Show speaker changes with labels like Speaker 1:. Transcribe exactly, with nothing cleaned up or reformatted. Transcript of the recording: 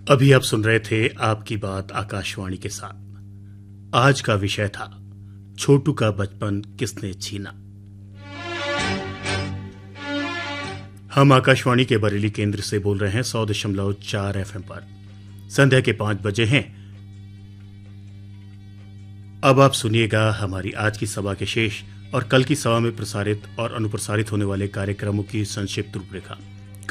Speaker 1: अभी आप सुन रहे थे आपकी बात आकाशवाणी के साथ। आज का विषय था छोटू का बचपन किसने छीना। हम आकाशवाणी के बरेली केंद्र से बोल रहे हैं सौ दशमलव चार एफ एम पर। संध्या के पांच बजे हैं। अब आप सुनिएगा हमारी आज की सभा के शेष और कल की सभा में प्रसारित और अनुप्रसारित होने वाले कार्यक्रमों की संक्षिप्त रूपरेखा।